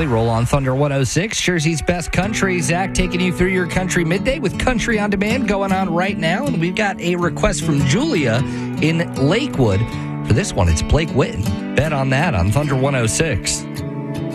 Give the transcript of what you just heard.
Kelly. Roll on Thunder 106, Jersey's best country. Zach taking you through your country midday with Country on Demand going on right now. And we've got a request from Julia in Lakewood. For this one, it's Blake Witten. Bet on that on Thunder 106.